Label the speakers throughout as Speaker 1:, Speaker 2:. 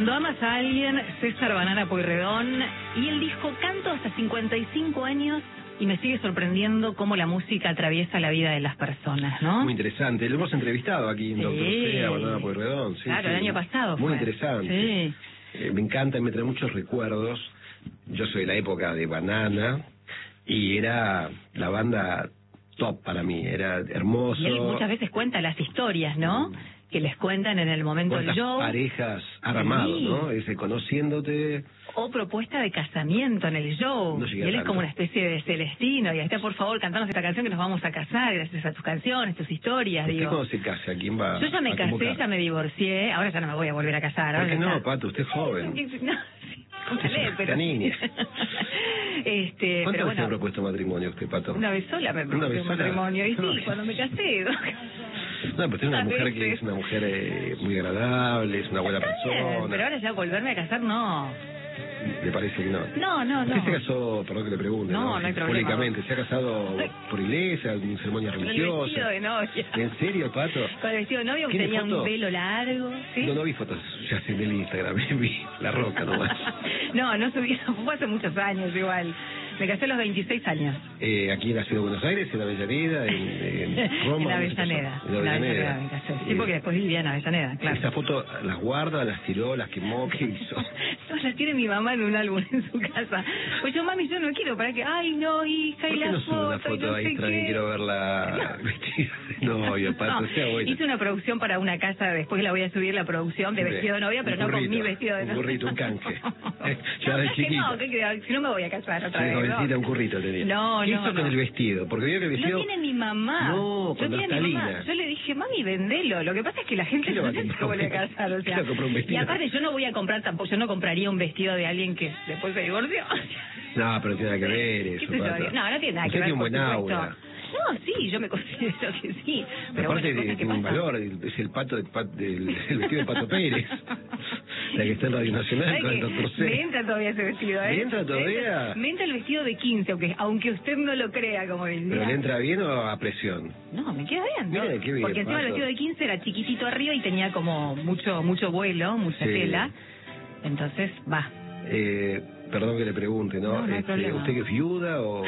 Speaker 1: Cuando amas a alguien, César Banana Pueyrredón, y él dijo, canto hasta 55 años y me sigue sorprendiendo cómo la música atraviesa la vida de las personas, ¿no?
Speaker 2: Muy interesante. Lo hemos entrevistado aquí en
Speaker 1: Sí.
Speaker 2: Doctor C, a Banana Pueyrredón. Sí,
Speaker 1: claro,
Speaker 2: sí.
Speaker 1: el año pasado
Speaker 2: Muy
Speaker 1: fue.
Speaker 2: interesante.
Speaker 1: Sí.
Speaker 2: Me encanta, me trae muchos recuerdos. Yo soy de la época de Banana y era la banda top para mí. Era hermoso.
Speaker 1: Y él muchas veces cuenta las historias, ¿no? Que les cuentan en el momento del
Speaker 2: ¿Cuántas
Speaker 1: show.
Speaker 2: parejas ha armado,
Speaker 1: Sí.
Speaker 2: no? Ese conociéndote.
Speaker 1: O propuesta de casamiento en el show.
Speaker 2: No
Speaker 1: Y
Speaker 2: llegué
Speaker 1: él es
Speaker 2: tanto.
Speaker 1: como una especie de Celestino. Y ahí está, por favor, cantanos esta canción que nos vamos a casar gracias a tus canciones, tus historias,
Speaker 2: ¿Usted
Speaker 1: digo.
Speaker 2: cuando se case? ¿A quién va
Speaker 1: Yo ya me
Speaker 2: a
Speaker 1: casé,
Speaker 2: convocar?
Speaker 1: ya me divorcié. Ahora ya no me voy a volver a casar.
Speaker 2: ¿Por
Speaker 1: Ahora
Speaker 2: qué
Speaker 1: ya
Speaker 2: no,
Speaker 1: está.
Speaker 2: Pato? Usted es joven.
Speaker 1: No, sí, póngale,
Speaker 2: Esta
Speaker 1: pero...
Speaker 2: niña.
Speaker 1: pero
Speaker 2: ¿Cuántas veces
Speaker 1: bueno,
Speaker 2: ha propuesto matrimonio usted, Pato?
Speaker 1: una vez sola me
Speaker 2: ¿Una
Speaker 1: propuse
Speaker 2: vez
Speaker 1: un
Speaker 2: sola?
Speaker 1: matrimonio. Y
Speaker 2: No.
Speaker 1: sí, cuando me casé.
Speaker 2: No, pero usted es una
Speaker 1: A
Speaker 2: mujer que
Speaker 1: veces.
Speaker 2: es una mujer muy agradable, es una buena
Speaker 1: Está bien,
Speaker 2: persona.
Speaker 1: pero ahora ya volverme a casar, no.
Speaker 2: ¿Le parece que no?
Speaker 1: No, no, no.
Speaker 2: Usted se casó, perdón que le pregunte,
Speaker 1: No, no hay problema.
Speaker 2: públicamente, ¿se ha casado por iglesia, en ceremonia
Speaker 1: Con el
Speaker 2: religiosa?
Speaker 1: vestido de novia.
Speaker 2: ¿En serio, Pato?
Speaker 1: Con el vestido de novia que
Speaker 2: ¿Tiene
Speaker 1: tenía
Speaker 2: foto?
Speaker 1: un velo largo. ¿Sí?
Speaker 2: No vi fotos suyas en el Instagram, vi la roca nomás.
Speaker 1: No subí, fue hace muchos años igual. Me casé a los 26 años.
Speaker 2: Aquí en la ciudad de Buenos Aires, en Avellaneda, en Roma.
Speaker 1: En
Speaker 2: ¿dónde se
Speaker 1: Avellaneda.
Speaker 2: casó?
Speaker 1: En Avellaneda me casé. Sí, porque después vivía en Avellaneda, claro.
Speaker 2: ¿Esa foto las guarda, las tiró, las quemó? ¿Qué hizo?
Speaker 1: No, las tiene mi mamá en un álbum en su casa. Pues yo, mami, yo no quiero, para que, ay, no, hija,
Speaker 2: ¿Por
Speaker 1: y
Speaker 2: qué
Speaker 1: la
Speaker 2: no sube una
Speaker 1: foto, y
Speaker 2: foto
Speaker 1: no
Speaker 2: ahí
Speaker 1: sé
Speaker 2: extraña y
Speaker 1: qué.
Speaker 2: quiero verla vestida de novia, Pato?
Speaker 1: No,
Speaker 2: Sea buena.
Speaker 1: hice una producción para una casa, después la voy a subir la producción de vestido de novia, pero
Speaker 2: Un
Speaker 1: no con
Speaker 2: burrito,
Speaker 1: mi vestido de novia.
Speaker 2: un burrito, un canje. Ya
Speaker 1: No,
Speaker 2: de
Speaker 1: canje
Speaker 2: chiquita.
Speaker 1: no, si no me voy a casar otra
Speaker 2: Sí,
Speaker 1: vez.
Speaker 2: jovencita,
Speaker 1: ¿no?
Speaker 2: un currito tenía.
Speaker 1: No,
Speaker 2: ¿Qué
Speaker 1: no,
Speaker 2: hizo con
Speaker 1: no.
Speaker 2: el vestido? Porque vio que el vestido...
Speaker 1: Lo tiene mi mamá.
Speaker 2: No,
Speaker 1: Lo
Speaker 2: con
Speaker 1: tiene mi mamá.
Speaker 2: naftalina.
Speaker 1: Yo le dije, mami, vendelo. Lo que pasa es que la gente
Speaker 2: ¿Qué le va a
Speaker 1: no se
Speaker 2: comprar?
Speaker 1: vuelve a casar. O
Speaker 2: ¿Qué
Speaker 1: sea,
Speaker 2: le va a comprar un vestido?
Speaker 1: Y aparte yo no voy a comprar tampoco, yo no compraría un vestido de alguien que después se divorció.
Speaker 2: No, pero tiene nada que ver
Speaker 1: ¿Qué
Speaker 2: eso,
Speaker 1: sé yo?
Speaker 2: Pato.
Speaker 1: No, no tiene nada
Speaker 2: Usted
Speaker 1: que ver.
Speaker 2: tiene un buen
Speaker 1: por supuesto.
Speaker 2: aura.
Speaker 1: No, sí, yo me considero que sí. Pero
Speaker 2: Aparte
Speaker 1: bueno, cosas que
Speaker 2: tiene un
Speaker 1: pasan.
Speaker 2: valor, es el pato del el vestido de Pato Pérez. La que está en Radio Nacional
Speaker 1: ¿Sabe
Speaker 2: con el
Speaker 1: qué?
Speaker 2: Doctor C.
Speaker 1: Me entra todavía ese vestido, ¿eh?
Speaker 2: ¿Le entra todavía?
Speaker 1: Me entra el vestido de 15, aunque usted no lo crea, como diría.
Speaker 2: ¿Pero le entra bien o a presión?
Speaker 1: No, me queda bien. ¿no?
Speaker 2: Mire, qué bien,
Speaker 1: Porque encima el
Speaker 2: Pato.
Speaker 1: vestido de 15 era chiquitito arriba y tenía como mucho vuelo, mucha
Speaker 2: Sí.
Speaker 1: tela. Entonces, va.
Speaker 2: Perdón que le pregunte, ¿no?
Speaker 1: No, no hay problema.
Speaker 2: ¿Usted que es viuda o...?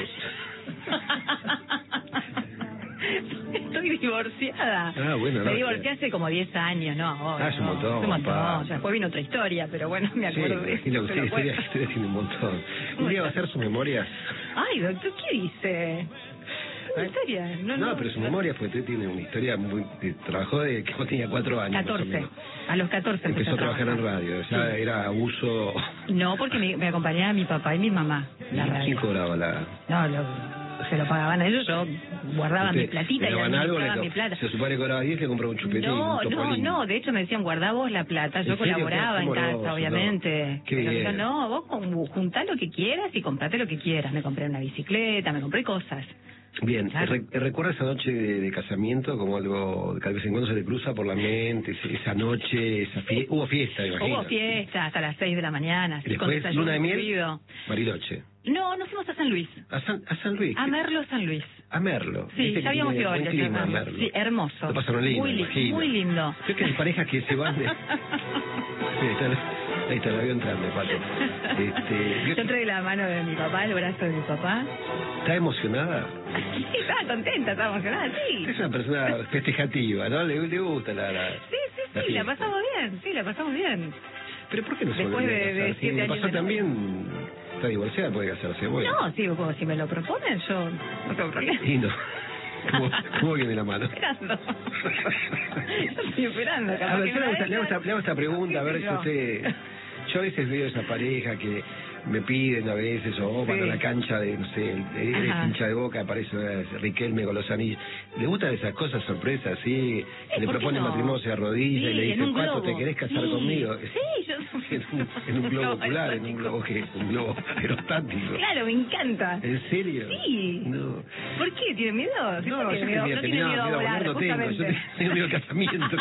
Speaker 1: Estoy divorciada.
Speaker 2: Ah, bueno, no,
Speaker 1: Me divorcié hace como 10 años, ¿no?
Speaker 2: Ah, es un montón,
Speaker 1: Es un montón.
Speaker 2: papá.
Speaker 1: O sea, después vino otra historia, pero bueno, me
Speaker 2: Sí,
Speaker 1: acuerdo de eso.
Speaker 2: imagino que
Speaker 1: se
Speaker 2: usted
Speaker 1: lo
Speaker 2: historia
Speaker 1: cuento.
Speaker 2: tiene un montón. Un día va a hacer sus memorias.
Speaker 1: Ay, doctor, ¿qué dice? Una historia.
Speaker 2: No, pero su memoria, porque usted tiene una historia muy... Trabajó de que vos tenía 4 años. más o
Speaker 1: 14.
Speaker 2: menos.
Speaker 1: A los 14 empecé
Speaker 2: Empezó a trabajar en radio, ya
Speaker 1: Sí.
Speaker 2: era abuso...
Speaker 1: No, porque me acompañaba mi papá y mi mamá. La
Speaker 2: ¿Quién
Speaker 1: radio.
Speaker 2: cobraba la...?
Speaker 1: No, se lo pagaban a ellos, yo guardaba mi
Speaker 2: Usted
Speaker 1: platita
Speaker 2: le
Speaker 1: y
Speaker 2: daban algo,
Speaker 1: administraba mi plata.
Speaker 2: se supone que cobraba 10, le compraba un chupetín,
Speaker 1: No,
Speaker 2: un topolin.
Speaker 1: no, de hecho me decían, guardá vos la plata, yo
Speaker 2: ¿En serio?
Speaker 1: colaboraba
Speaker 2: Qué
Speaker 1: en casa,
Speaker 2: amoroso,
Speaker 1: obviamente.
Speaker 2: no. Qué
Speaker 1: Pero
Speaker 2: bien.
Speaker 1: yo, no, vos juntá lo que quieras y comprate lo que quieras. Me compré una bicicleta, me compré cosas.
Speaker 2: Bien,
Speaker 1: Claro.
Speaker 2: ¿recuerda esa noche de casamiento como algo que de vez en cuando se le cruza por la mente? Esa noche, hubo fiesta, imagino.
Speaker 1: Hubo fiesta hasta las 6 de la mañana.
Speaker 2: Y
Speaker 1: así, con
Speaker 2: después,
Speaker 1: desayuno
Speaker 2: luna de miel,
Speaker 1: incluido.
Speaker 2: Bariloche.
Speaker 1: No, nos fuimos a San Luis.
Speaker 2: A San Luis.
Speaker 1: A Merlo, San Luis.
Speaker 2: A Merlo.
Speaker 1: Sí,
Speaker 2: Viste que
Speaker 1: ya habíamos
Speaker 2: tiene
Speaker 1: ido
Speaker 2: buen
Speaker 1: varias
Speaker 2: clima,
Speaker 1: veces.
Speaker 2: Merlo.
Speaker 1: Sí, hermoso.
Speaker 2: Lo pasaron lindo,
Speaker 1: Muy,
Speaker 2: imagino.
Speaker 1: muy lindo.
Speaker 2: Creo que hay parejas que se van de... Sí, ahí está, la veo entrando, Pato.
Speaker 1: Yo entré de la mano de mi papá, el brazo de mi papá.
Speaker 2: ¿Está emocionada?
Speaker 1: Sí, estaba contenta, estaba emocionada, sí.
Speaker 2: Es una persona festejativa, ¿no? Le gusta la
Speaker 1: Sí, la
Speaker 2: fiesta.
Speaker 1: pasamos bien, sí, la pasamos bien.
Speaker 2: Pero ¿por qué no se
Speaker 1: Después
Speaker 2: volvería a
Speaker 1: de
Speaker 2: casar? Si
Speaker 1: 7
Speaker 2: le
Speaker 1: años
Speaker 2: pasó
Speaker 1: de
Speaker 2: también, está divorciada, puede casarse. Bueno.
Speaker 1: No, sí, como si me lo proponen, yo no tengo problema.
Speaker 2: Y no. ¿Cómo viene la mano?
Speaker 1: Esperando. Yo estoy esperando.
Speaker 2: A
Speaker 1: capaz
Speaker 2: ver,
Speaker 1: que
Speaker 2: yo
Speaker 1: me
Speaker 2: le hago esta pregunta, a ver si
Speaker 1: yo.
Speaker 2: usted... Yo a veces veo esa pareja que me piden a veces, o van a la cancha de, no sé, eres
Speaker 1: Ajá.
Speaker 2: hincha de Boca, aparece Riquelme con los anillos. ¿Le gustan esas cosas sorpresas, sí? Que le
Speaker 1: ¿por qué
Speaker 2: propone
Speaker 1: no?
Speaker 2: matrimonio, se arrodilla y le
Speaker 1: Sí,
Speaker 2: dice,
Speaker 1: en un
Speaker 2: Pato,
Speaker 1: globo.
Speaker 2: ¿te querés casar
Speaker 1: Sí.
Speaker 2: conmigo?
Speaker 1: Sí, yo...
Speaker 2: En un globo
Speaker 1: No,
Speaker 2: ocular, en
Speaker 1: aerostático.
Speaker 2: un globo aerostático.
Speaker 1: Claro, me encanta.
Speaker 2: ¿En serio?
Speaker 1: Sí.
Speaker 2: No.
Speaker 1: ¿Por qué? ¿Tiene miedo? Sí,
Speaker 2: No,
Speaker 1: ¿por
Speaker 2: yo
Speaker 1: qué tiene miedo? No tiene miedo a volar,
Speaker 2: no tengo, yo
Speaker 1: justamente.
Speaker 2: tengo miedo al casamiento.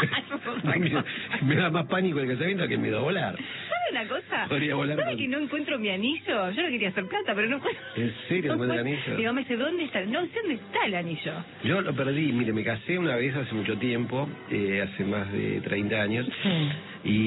Speaker 2: Me da más pánico el casamiento que el miedo a volar.
Speaker 1: ¿Sabe una cosa?
Speaker 2: Podría volar
Speaker 1: ¿Sabe
Speaker 2: con-
Speaker 1: que no encuentro mi anillo? Yo no quería hacer plata, pero no encuentro...
Speaker 2: ¿En serio no encuentra el anillo?
Speaker 1: Digo, me dice, ¿dónde está? No sé dónde está el anillo.
Speaker 2: Yo lo perdí, mire, me casé una vez hace mucho tiempo, hace más de 30 años, y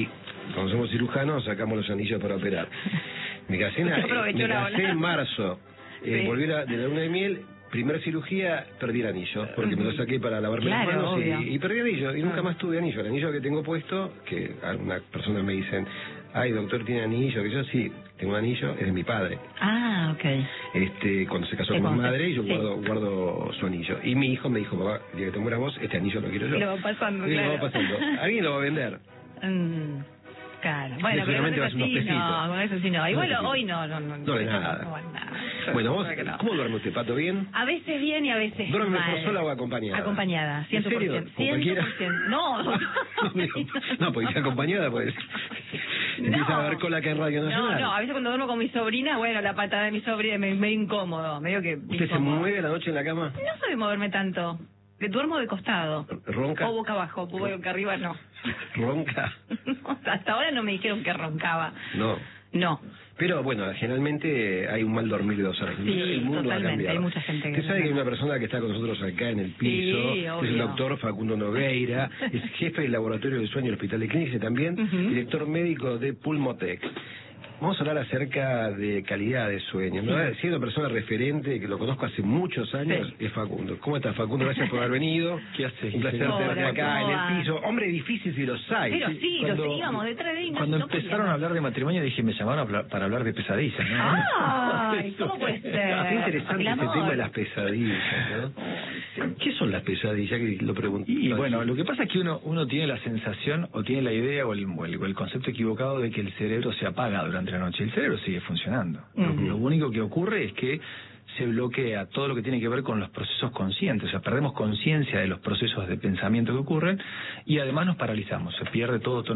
Speaker 2: cuando somos cirujanos sacamos los anillos para operar. Me casé en marzo, volví de la luna de miel, primera cirugía, perdí el anillo, porque me lo saqué para lavarme las manos y perdí el anillo, y nunca más tuve anillo. El anillo que tengo puesto, que algunas personas me dicen, ay, doctor, ¿tiene anillo? Que yo sí, tengo un anillo, es de mi padre.
Speaker 1: Ah, ok.
Speaker 2: Cuando se casó con mi madre, yo guardo su anillo. Y mi hijo me dijo, papá, el día que te mueras vos, este anillo lo quiero yo.
Speaker 1: Lo va pasando,
Speaker 2: y lo va pasando. Alguien lo va a vender.
Speaker 1: Claro, bueno, pero
Speaker 2: seguramente vas unos pesitos.
Speaker 1: No, con eso sí no. Igual hoy no
Speaker 2: de nada. Bueno, vos, ¿cómo duerme usted, Pato? ¿Bien?
Speaker 1: A veces bien y a veces
Speaker 2: ¿Duerme
Speaker 1: mal.
Speaker 2: mejor sola o acompañada?
Speaker 1: Acompañada, 100%.
Speaker 2: ¿En serio? ¿Con cualquiera?
Speaker 1: 100%. No,
Speaker 2: porque si acompañada, pues... Empieza a ver cola que en Radio Nacional.
Speaker 1: No, a veces cuando duermo con mi sobrina, bueno, la patada de mi sobrina me medio incómodo, medio que...
Speaker 2: ¿Usted se mueve a la noche en la cama?
Speaker 1: No soy de moverme tanto. Duermo de costado.
Speaker 2: ¿Ronca?
Speaker 1: O boca abajo, boca arriba no.
Speaker 2: ¿Ronca?
Speaker 1: No, hasta ahora no me dijeron que roncaba. No.
Speaker 2: Pero bueno, generalmente hay un mal dormir de 2 horas.
Speaker 1: Sí,
Speaker 2: el mundo
Speaker 1: totalmente.
Speaker 2: Ha cambiado.
Speaker 1: Hay mucha gente que...
Speaker 2: Usted sabe que hay una persona que está con nosotros acá en el piso, es el doctor Facundo Nogueira, es jefe del Laboratorio del Sueño del Hospital de Clínicas y también director médico de Pulmotec. Vamos a hablar acerca de calidad de sueño, ¿no? Siendo persona referente, que lo conozco hace muchos años, es Facundo. ¿Cómo estás, Facundo? Gracias por haber venido.
Speaker 3: ¿Qué haces?
Speaker 2: Un placer tenerte acá en el piso. Hombre difícil si los hay.
Speaker 1: Pero sí, los seguíamos detrás de él.
Speaker 3: Cuando empezaron a hablar de matrimonio dije, me llamaron para hablar de pesadillas, ¿no?
Speaker 1: Ay, ¿cómo puede ser?
Speaker 2: Qué interesante este tema de las pesadillas, ¿no? ¿Qué son las pesadillas? Que lo pregunto.
Speaker 3: Y bueno, lo que pasa es que uno tiene la sensación, o tiene la idea, o el concepto equivocado de que el cerebro se apaga durante la noche. El cerebro sigue funcionando. Lo único que ocurre es que se bloquea todo lo que tiene que ver con los procesos conscientes, o sea, perdemos conciencia de los procesos de pensamiento que ocurren y además nos paralizamos, se pierde todos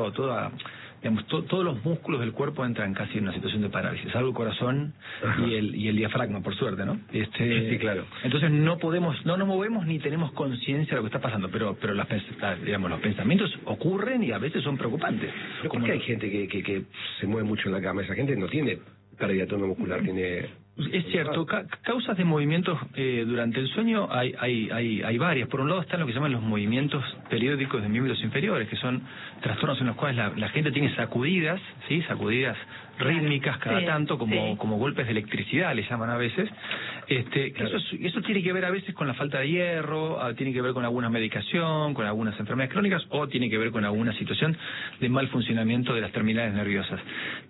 Speaker 3: los músculos del cuerpo entran casi en una situación de parálisis, salvo el corazón y el diafragma, por suerte, ¿no?
Speaker 2: Sí, claro.
Speaker 3: Entonces no nos movemos ni tenemos conciencia de lo que está pasando, pero los pensamientos ocurren y a veces son preocupantes.
Speaker 2: Pero ¿por qué hay gente que se mueve mucho en la cama? Esa gente no tiene pérdida de tono muscular, tiene...
Speaker 3: Es cierto, causas de movimientos durante el sueño hay varias. Por un lado están lo que llaman los movimientos periódicos de miembros inferiores, que son trastornos en los cuales la gente tiene sacudidas, ¿sí? Sacudidas rítmicas cada tanto, como golpes de electricidad, le llaman a veces. Eso tiene que ver a veces con la falta de hierro, tiene que ver con alguna medicación, con algunas enfermedades crónicas, o tiene que ver con alguna situación de mal funcionamiento de las terminales nerviosas.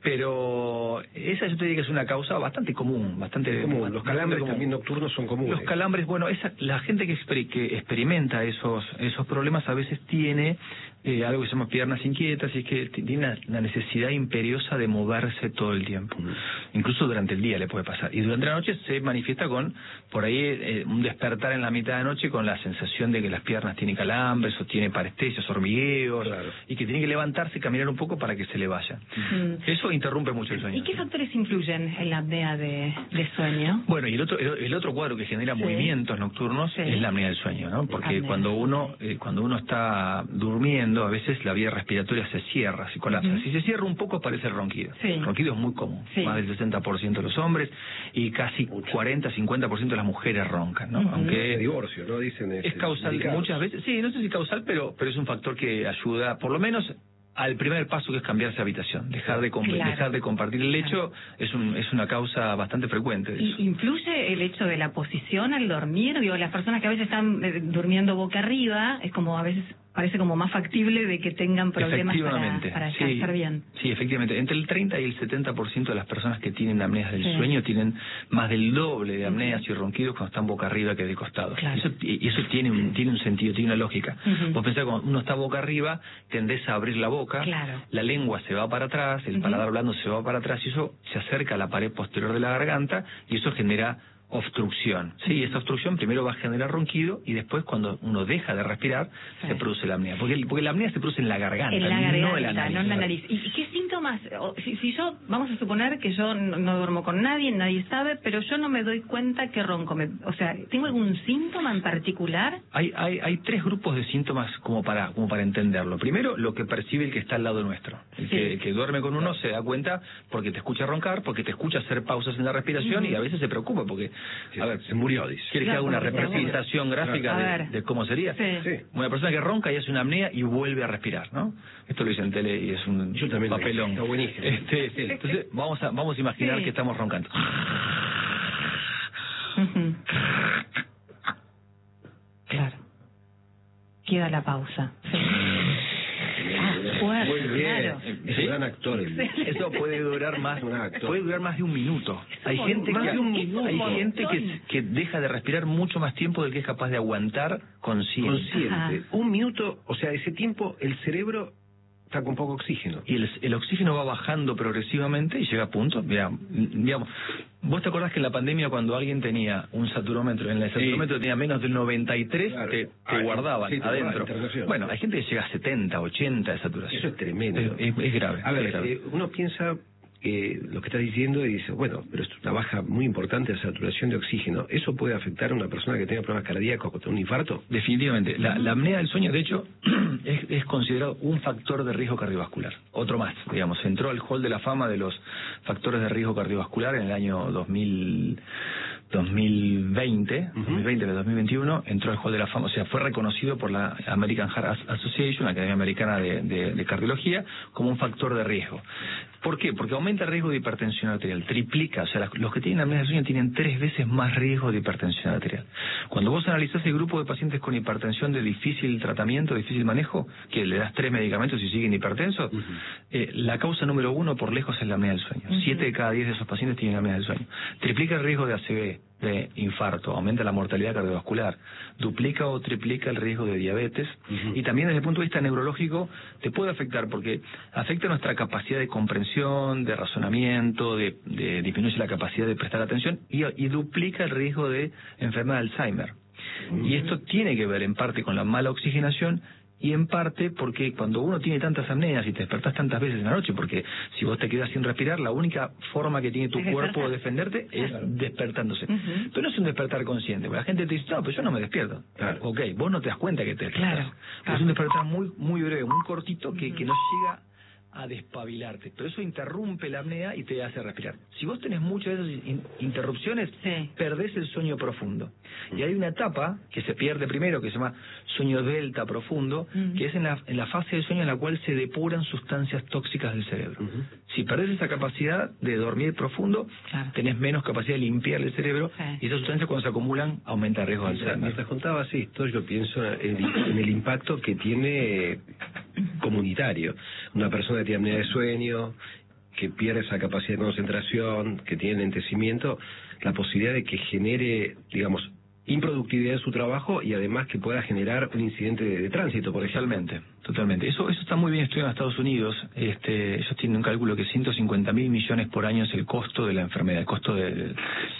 Speaker 3: Pero esa yo te diría que es una causa bastante común.
Speaker 2: Los calambres también nocturnos son comunes.
Speaker 3: Los calambres, bueno, la gente que experimenta esos problemas a veces tiene algo que se llama piernas inquietas, y es que tiene la necesidad imperiosa de moverse todo el tiempo. Incluso durante el día le puede pasar. Y durante la noche se manifiesta con, por ahí, un despertar en la mitad de la noche con la sensación de que las piernas tienen calambres, o tiene parestesias, hormigueos, y que tiene que levantarse y caminar un poco para que se le vaya. Eso interrumpe mucho el sueño.
Speaker 1: ¿Y qué factores influyen en la apnea de sueño?
Speaker 3: Bueno, y el otro cuadro que genera movimientos nocturnos es la apnea del sueño, ¿no? Porque cuando uno está durmiendo, a veces la vía respiratoria se cierra, se colapsa. Si se cierra un poco, aparece el ronquido. El ronquido es muy común, más del 60% de los hombres y casi 40-50% de las mujeres roncan, ¿no? Aunque
Speaker 2: divorcio, ¿no? Dicen
Speaker 3: es causal muchas veces. Sí, no sé si causal, pero es un factor que ayuda, por lo menos, al primer paso, que es cambiarse de habitación, dejar de compartir el lecho, es una causa bastante frecuente de eso.
Speaker 1: ¿Influye el hecho de la posición al dormir? Digo, las personas que a veces están durmiendo boca arriba, es como a veces parece como más factible de que tengan problemas para descansar bien. Sí,
Speaker 3: efectivamente. Entre el 30 y el 70% de las personas que tienen apneas del sueño tienen más del doble de apneas y ronquidos cuando están boca arriba que de costado. Eso tiene un sentido, tiene una lógica. Vos pensás que cuando uno está boca arriba, tendés a abrir la boca, la lengua se va para atrás, el paladar blando se va para atrás, y eso se acerca a la pared posterior de la garganta, y eso genera obstrucción. Sí, esta obstrucción primero va a generar ronquido, y después, cuando uno deja de respirar, se produce la apnea. Porque la apnea se produce en la garganta, no en la nariz.
Speaker 1: No en la nariz. ¿Y qué síntomas? Si yo, vamos a suponer que yo no duermo con nadie sabe, pero yo no me doy cuenta que ronco. O sea, ¿tengo algún síntoma en particular?
Speaker 3: Hay 3 grupos de síntomas como para entenderlo. Primero, lo que percibe el que está al lado nuestro. El que duerme con uno se da cuenta porque te escucha roncar, porque te escucha hacer pausas en la respiración y a veces se preocupa porque,
Speaker 2: a ver, se murió, dice.
Speaker 3: ¿Quieres que haga una representación gráfica de cómo sería? Una persona que ronca y hace una apnea y vuelve a respirar, ¿no? Esto lo hice en tele y es un papelón.
Speaker 2: Está buenísimo.
Speaker 3: Entonces, vamos a imaginar que estamos roncando.
Speaker 1: Claro. Queda la pausa.
Speaker 2: Fuerte, muy bien.
Speaker 1: Claro.
Speaker 2: Es un gran actor.
Speaker 3: Eso puede durar más de un minuto. Hay gente que deja de respirar mucho más tiempo del que es capaz de aguantar consciente.
Speaker 2: Un minuto, o sea, ese tiempo el cerebro está con poco oxígeno.
Speaker 3: Y el oxígeno va bajando progresivamente y llega a punto. Digamos, ¿vos te acordás que en la pandemia cuando alguien tenía un saturómetro, en el saturómetro tenía menos del 93, te guardaban adentro? Bueno, hay gente que llega a 70, 80 de saturación.
Speaker 2: Eso es tremendo.
Speaker 3: Es grave.
Speaker 2: A ver, uno piensa lo que estás diciendo y dice, bueno, pero es una baja muy importante de saturación de oxígeno. ¿Eso puede afectar a una persona que tenga problemas cardíacos o un infarto?
Speaker 3: Definitivamente. La apnea del sueño, de hecho, es considerado un factor de riesgo cardiovascular. Otro más, digamos. Entró al hall de la fama de los factores de riesgo cardiovascular en el año 2020, 2021, entró al hall de la fama, o sea, fue reconocido por la American Heart Association, la Academia Americana de Cardiología, como un factor de riesgo. ¿Por qué? Porque aumenta el riesgo de hipertensión arterial, triplica, o sea, los que tienen apnea del sueño tienen 3 veces más riesgo de hipertensión arterial. Cuando vos analizás el grupo de pacientes con hipertensión de difícil tratamiento, difícil manejo, que le das 3 medicamentos y siguen hipertensos, la causa número 1 por lejos es la apnea del sueño. 7 de cada 10 de esos pacientes tienen apnea del sueño. Triplica el riesgo de ACV, de infarto, aumenta la mortalidad cardiovascular, duplica o triplica el riesgo de diabetes y también desde el punto de vista neurológico te puede afectar porque afecta nuestra capacidad de comprensión, de razonamiento, de disminuye la capacidad de prestar atención y duplica el riesgo de enfermedad de Alzheimer. Y esto tiene que ver en parte con la mala oxigenación y en parte porque cuando uno tiene tantas apneas y te despertás tantas veces en la noche, porque si vos te quedás sin respirar, la única forma que tiene tu cuerpo de defenderte es despertándose. Pero no es un despertar consciente, porque la gente te dice, no, pero yo no me despierto. Ok, vos no te das cuenta que te despertás. Es un despertar muy breve, muy cortito que no llega a despabilarte, pero eso interrumpe la apnea y te hace respirar. Si vos tenés muchas de esas interrupciones, perdés el sueño profundo. Y hay una etapa que se pierde primero, que se llama sueño delta profundo, que es en la fase del sueño en la cual se depuran sustancias tóxicas del cerebro. Si perdés esa capacidad de dormir profundo, tenés menos capacidad de limpiar el cerebro y esas sustancias cuando se acumulan aumenta el riesgo de Alzheimer.
Speaker 2: Mientras contabas esto, yo pienso en el impacto que tiene comunitario. Una persona que tiene apnea de sueño, que pierde esa capacidad de concentración, que tiene lentecimiento, la posibilidad de que genere, digamos, improductividad en su trabajo y además que pueda generar un incidente de tránsito, por ejemplo.
Speaker 3: Totalmente. Eso está muy bien estudiado en Estados Unidos. Ellos tienen un cálculo que 150.000 millones por año es el costo de la enfermedad, el costo de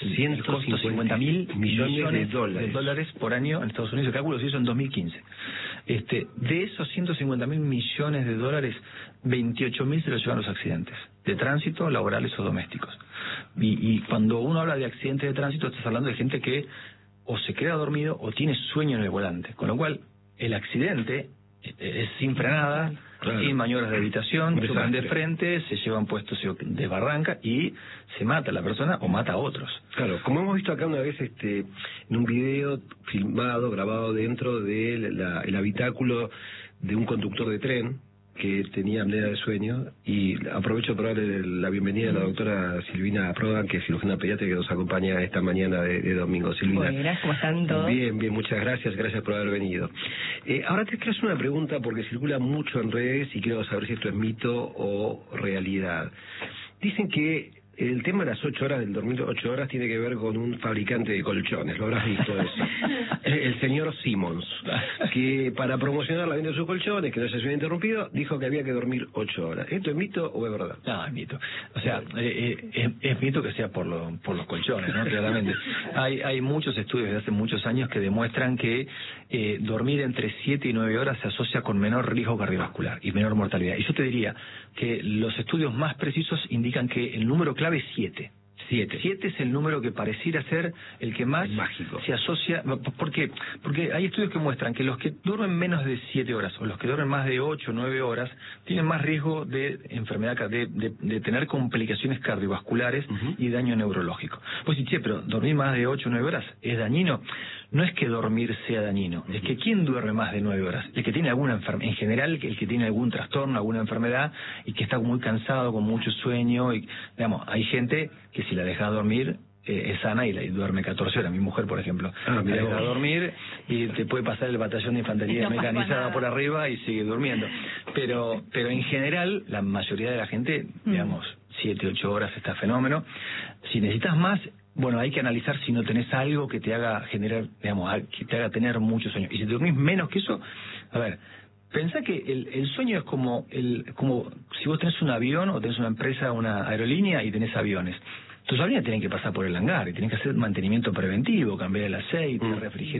Speaker 3: 150.000 millones de dólares por año en Estados Unidos. El cálculo se hizo en 2015. De esos 150.000 millones de dólares, 28.000 se los llevan los accidentes de tránsito, laborales o domésticos. Y cuando uno habla de accidentes de tránsito, estás hablando de gente que o se queda dormido o tiene sueño en el volante. Con lo cual, el accidente es sin frenada, sin maniobras de evitación, chocan de frente, se llevan puestos de barranca y se mata a la persona o mata a otros.
Speaker 2: Claro, como hemos visto acá una vez en un video filmado, grabado dentro del habitáculo de un conductor de tren que tenía apnea de sueño, y aprovecho para darle la bienvenida a la doctora Silvina Prodan, que es cirujana pediátrica, que nos acompaña esta mañana de domingo. Silvina.
Speaker 1: Buenas, ¿cómo están todos?
Speaker 2: Bien, muchas gracias por haber venido. Ahora te quiero hacer una pregunta porque circula mucho en redes y quiero saber si esto es mito o realidad. Dicen que el tema de las 8 horas, del dormir 8 horas, tiene que ver con un fabricante de colchones, lo habrás visto eso. El señor Simmons, que para promocionar la venta de sus colchones, que no se hubiera interrumpido, dijo que había que dormir 8 horas. ¿Esto es mito o es verdad?
Speaker 3: No, es mito. O sea, es mito que sea por los colchones, ¿no? Claramente. Hay muchos estudios de hace muchos años que demuestran que dormir entre 7 y 9 horas se asocia con menor riesgo cardiovascular y menor mortalidad. Y yo te diría que los estudios más precisos indican que el número clave es 7.
Speaker 2: 7.
Speaker 3: 7 es el número que pareciera ser el que más
Speaker 2: mágico
Speaker 3: se asocia. ¿Por qué? Porque hay estudios que muestran que los que duermen menos de 7 horas o los que duermen más de 8 o 9 horas tienen más riesgo de enfermedad, de tener complicaciones cardiovasculares y daño neurológico. Pues sí, che, pero dormir más de 8 o 9 horas es dañino. No es que dormir sea dañino, es que ¿quién duerme más de 9 horas? El que tiene alguna enfermedad, en general el que tiene algún trastorno, alguna enfermedad y que está muy cansado, con mucho sueño, y digamos, hay gente que si la dejas dormir es sana y duerme 14 horas. Mi mujer, por ejemplo, la deja dormir y te puede pasar el batallón de infantería mecanizada por arriba y sigue durmiendo. Pero en general, la mayoría de la gente, digamos, 7, 8 horas está fenómeno. Si necesitas más, bueno, hay que analizar si no tenés algo que te haga generar, digamos, que te haga tener mucho sueño. Y si dormís menos que eso, a ver, pensá que el sueño es como si vos tenés un avión o tenés una empresa, una aerolínea y tenés aviones. Tus aviones tienen que pasar por el hangar y tienen que hacer mantenimiento preventivo, cambiar el aceite, refrigerar.